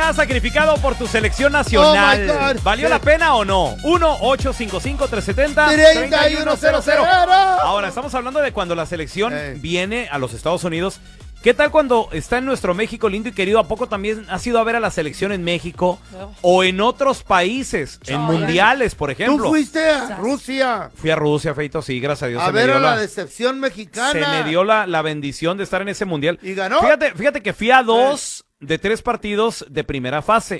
has sacrificado por tu selección nacional? Oh, my God. ¿Valió la pena o no? 1-855-370-3100. Ahora, estamos hablando de cuando la selección viene a los Estados Unidos. ¿Qué tal cuando está en nuestro México lindo y querido? ¿A poco también has ido a ver a la selección en México o en otros países, en mundiales, por ejemplo? ¿Tú fuiste a Rusia? Fui a Rusia, Feito, sí, gracias a Dios. A ver a la decepción mexicana. Se me dio la bendición de estar en ese mundial. ¿Y ganó? Fíjate que fui a 2 de 3 partidos de primera fase.